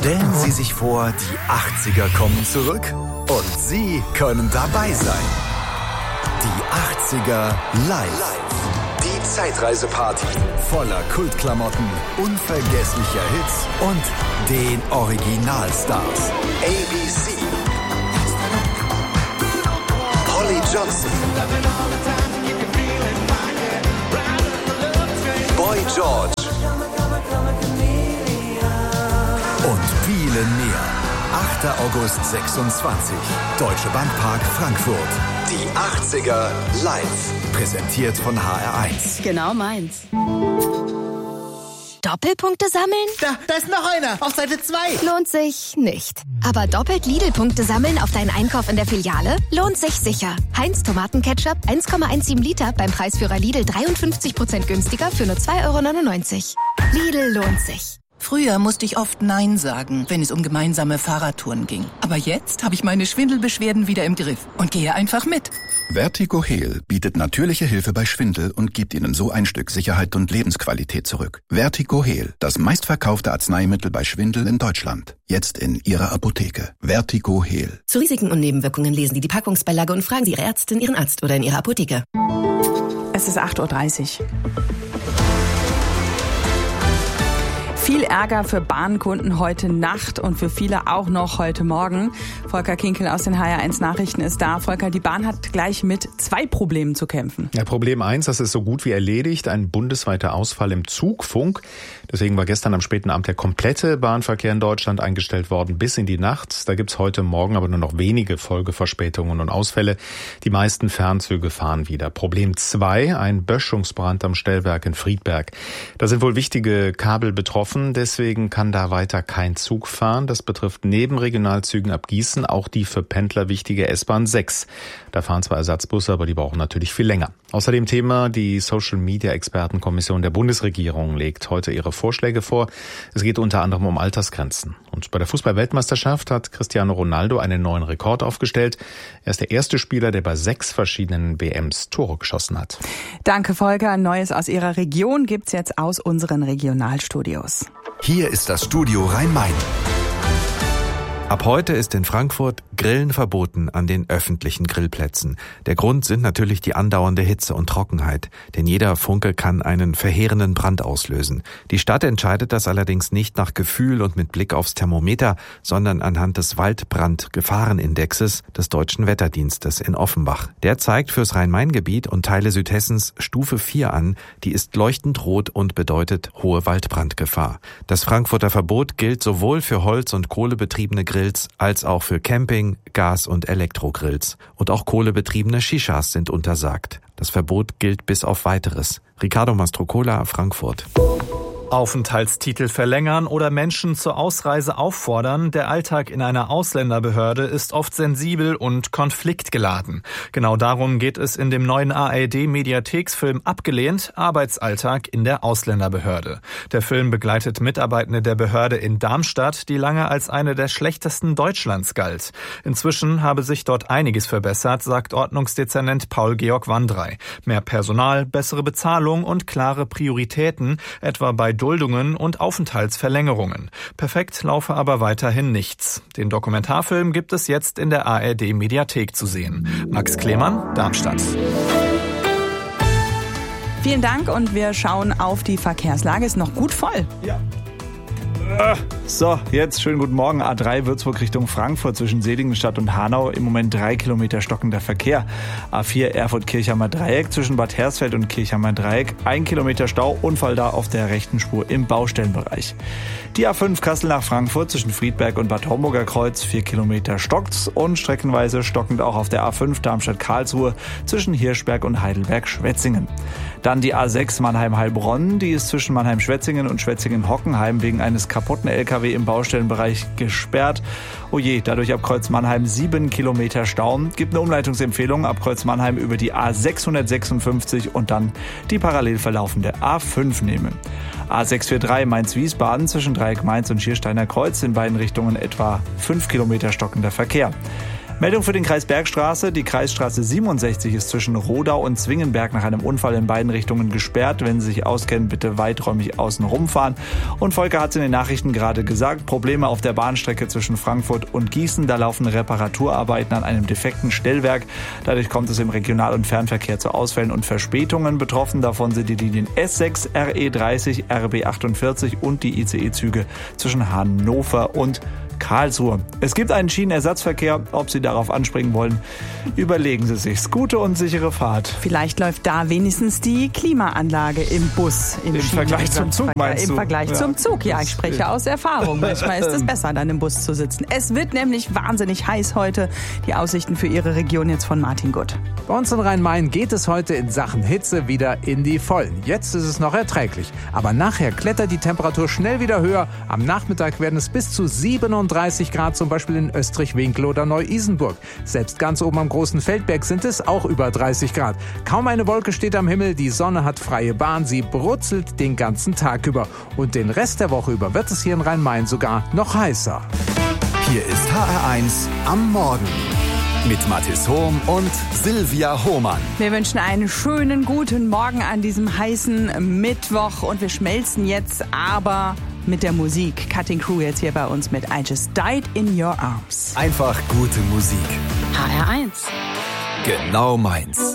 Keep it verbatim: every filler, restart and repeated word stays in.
Stellen Sie sich vor, die achtziger kommen zurück und Sie können dabei sein. Die achtziger live. Die Zeitreiseparty voller Kultklamotten, unvergesslicher Hits und den Originalstars. A B C, Holly Johnson, Boy George und viele mehr. achter August sechsundzwanzig. Deutsche Bankpark Frankfurt. Die achtziger live. Präsentiert von H R eins. Genau meins. Doppelpunkte sammeln? Da, da ist noch einer. Auf Seite zwei. Lohnt sich nicht. Aber doppelt Lidl-Punkte sammeln auf deinen Einkauf in der Filiale? Lohnt sich sicher. Heinz Tomatenketchup eins Komma siebzehn Liter beim Preisführer Lidl dreiundfünfzig Prozent günstiger für nur zwei Euro neunundneunzig. Lidl lohnt sich. Früher musste ich oft Nein sagen, wenn es um gemeinsame Fahrradtouren ging. Aber jetzt habe ich meine Schwindelbeschwerden wieder im Griff und gehe einfach mit. Vertigo Heal bietet natürliche Hilfe bei Schwindel und gibt Ihnen so ein Stück Sicherheit und Lebensqualität zurück. Vertigo Heal, das meistverkaufte Arzneimittel bei Schwindel in Deutschland. Jetzt in Ihrer Apotheke. Vertigo Heal. Zu Risiken und Nebenwirkungen lesen Sie die Packungsbeilage und fragen Sie Ihre Ärztin, Ihren Arzt oder in Ihrer Apotheke. Es ist acht Uhr dreißig. Viel Ärger für Bahnkunden heute Nacht und für viele auch noch heute Morgen. Volker Kinkel aus den H R eins Nachrichten ist da. Volker, die Bahn hat gleich mit zwei Problemen zu kämpfen. Ja, Problem eins, das ist so gut wie erledigt, ein bundesweiter Ausfall im Zugfunk. Deswegen war gestern am späten Abend der komplette Bahnverkehr in Deutschland eingestellt worden bis in die Nacht. Da gibt's heute Morgen aber nur noch wenige Folgeverspätungen und Ausfälle. Die meisten Fernzüge fahren wieder. Problem zwei, ein Böschungsbrand am Stellwerk in Friedberg. Da sind wohl wichtige Kabel betroffen. Deswegen kann da weiter kein Zug fahren. Das betrifft neben Regionalzügen ab Gießen auch die für Pendler wichtige S-Bahn sechs. Da fahren zwar Ersatzbusse, aber die brauchen natürlich viel länger. Außerdem Thema, die Social-Media-Expertenkommission der Bundesregierung legt heute ihre Vorschläge vor. Es geht unter anderem um Altersgrenzen. Und bei der Fußball-Weltmeisterschaft hat Cristiano Ronaldo einen neuen Rekord aufgestellt. Er ist der erste Spieler, der bei sechs verschiedenen W Ms Tore geschossen hat. Danke, Volker. Neues aus Ihrer Region gibt's jetzt aus unseren Regionalstudios. Hier ist das Studio Rhein-Main. Ab heute ist in Frankfurt Grillen verboten an den öffentlichen Grillplätzen. Der Grund sind natürlich die andauernde Hitze und Trockenheit, denn jeder Funke kann einen verheerenden Brand auslösen. Die Stadt entscheidet das allerdings nicht nach Gefühl und mit Blick aufs Thermometer, sondern anhand des Waldbrandgefahrenindexes des Deutschen Wetterdienstes in Offenbach. Der zeigt fürs Rhein-Main-Gebiet und Teile Südhessens Stufe vier an, die ist leuchtend rot und bedeutet hohe Waldbrandgefahr. Das Frankfurter Verbot gilt sowohl für Holz- und kohlebetriebene Grills als auch für Camping-, Gas- und Elektrogrills. Und auch kohlebetriebene Shishas sind untersagt. Das Verbot gilt bis auf Weiteres. Ricardo Mastrocola, Frankfurt. Aufenthaltstitel verlängern oder Menschen zur Ausreise auffordern. Der Alltag in einer Ausländerbehörde ist oft sensibel und konfliktgeladen. Genau darum geht es in dem neuen A R D-Mediatheksfilm Abgelehnt, Arbeitsalltag in der Ausländerbehörde. Der Film begleitet Mitarbeitende der Behörde in Darmstadt, die lange als eine der schlechtesten Deutschlands galt. Inzwischen habe sich dort einiges verbessert, sagt Ordnungsdezernent Paul-Georg Wandrei. Mehr Personal, bessere Bezahlung und klare Prioritäten, etwa bei Duldungen und Aufenthaltsverlängerungen. Perfekt laufe aber weiterhin nichts. Den Dokumentarfilm gibt es jetzt in der A R D-Mediathek zu sehen. Max Klemann, Darmstadt. Vielen Dank und wir schauen auf die Verkehrslage. Ist noch gut voll. Ja. So, jetzt schönen guten Morgen. A drei Würzburg Richtung Frankfurt zwischen Seligenstadt und Hanau. Im Moment drei Kilometer stockender Verkehr. A vier Erfurt-Kirchheimer Dreieck zwischen Bad Hersfeld und Kirchheimer Dreieck. Ein Kilometer Stau, Unfall da auf der rechten Spur im Baustellenbereich. Die A fünf Kassel nach Frankfurt zwischen Friedberg und Bad Homburger Kreuz. Vier Kilometer stockt's und streckenweise stockend auch auf der A fünf Darmstadt-Karlsruhe zwischen Hirschberg und Heidelberg-Schwetzingen. Dann die A sechs Mannheim-Heilbronn. Die ist zwischen Mannheim-Schwetzingen und Schwetzingen-Hockenheim wegen eines kaputten L K W im Baustellenbereich gesperrt. Oh je, dadurch ab Kreuz Mannheim sieben Kilometer Stau. Gibt eine Umleitungsempfehlung ab Kreuz Mannheim über die A sechshundertsechsundfünfzig und dann die parallel verlaufende A fünf nehmen. A sechs vier drei Mainz-Wiesbaden zwischen Dreieck Mainz und Schiersteiner Kreuz in beiden Richtungen etwa fünf Kilometer stockender Verkehr. Meldung für den Kreis Bergstraße. Die Kreisstraße siebenundsechzig ist zwischen Rodau und Zwingenberg nach einem Unfall in beiden Richtungen gesperrt. Wenn Sie sich auskennen, bitte weiträumig außen rumfahren. Und Volker hat es in den Nachrichten gerade gesagt. Probleme auf der Bahnstrecke zwischen Frankfurt und Gießen. Da laufen Reparaturarbeiten an einem defekten Stellwerk. Dadurch kommt es im Regional- und Fernverkehr zu Ausfällen und Verspätungen. Betroffen davon sind die Linien S sechs, R E dreißig, R B achtundvierzig und die I C E-Züge zwischen Hannover und Karlsruhe. Es gibt einen Schienenersatzverkehr. Ob Sie darauf anspringen wollen, überlegen Sie sich's. Gute und sichere Fahrt. Vielleicht läuft da wenigstens die Klimaanlage im Bus. Im, Im Vergleich zum Zug, meinst Im du? Vergleich Ja. zum Zug, ja. Ich spreche aus Erfahrung. Manchmal ist es besser, dann im Bus zu sitzen. Es wird nämlich wahnsinnig heiß heute. Die Aussichten für Ihre Region jetzt von Martin Gutt. Bei uns in Rhein-Main geht es heute in Sachen Hitze wieder in die Vollen. Jetzt ist es noch erträglich. Aber nachher klettert die Temperatur schnell wieder höher. Am Nachmittag werden es bis zu siebenunddreißig Grad, zum Beispiel in Österreich-Winkel oder Neu-Isenburg. Selbst ganz oben am Großen Feldberg sind es auch über dreißig Grad. Kaum eine Wolke steht am Himmel, die Sonne hat freie Bahn, sie brutzelt den ganzen Tag über. Und den Rest der Woche über wird es hier in Rhein-Main sogar noch heißer. Hier ist H R eins am Morgen mit Mathis Hohm und Silvia Hohmann. Wir wünschen einen schönen guten Morgen an diesem heißen Mittwoch und wir schmelzen jetzt aber mit der Musik. Cutting Crew jetzt hier bei uns mit I Just Died in Your Arms. Einfach gute Musik. H R eins. Genau meins.